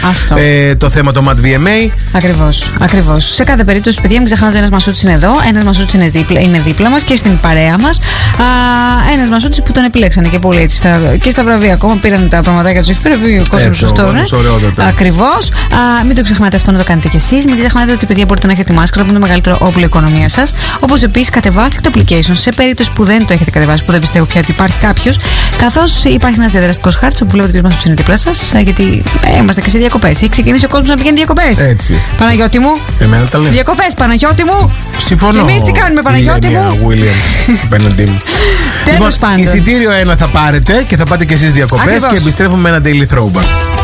το θέμα το Mad VMA. Ακριβώς. Σε κάθε περίπτωση, παιδιά, μην ξεχνάτε ότι ένας Μασούτης είναι εδώ, ένας Μασούτης είναι δίπλα μας και στην παρέα μας. Ένας Μασούτης που τον επιλέξανε και πολύ έτσι. Και στα βραβεία ακόμα πήραν τα πραγματάκια τους. Πήρε ο κόσμος αυτό, Ακριβώς. Μην το ξεχνάτε αυτό να το κάνετε κι εσείς. Μην ξεχνάτε ότι, παιδιά, μπορείτε να έχετε τη μάσκαρα που είναι το μεγαλύτερο όπλο οικονομίας σας. Όπως επίσης, κατεβάστε το application σε περίπτωση που δεν το έχετε κατεβάσει, που δεν πιστεύω πια ότι υπάρχει κάποιος. Καθώς υπάρχει ένας διαδραστικός χάρτης όπου βλέπετε ποιος Μασούτης είναι δίπλα σας. Γιατί είμαστε και σε διακοπές. Έχει ξεκινήσει ο κόσμος να πηγαίνει διακοπές. Έτσι. Παναγιώτη μου. Εμένα τα λες. Διακοπές, Παναγιώτη μου. Συμφωνώ. Και εμείς τι κάνουμε, Παναγιώτη μου. Τέλος πάντων. Εισιτήριο 1 θα πάρετε και θα πάτε κι εσείς διακοπές και επιστρέφουμε με ένα daily throwback.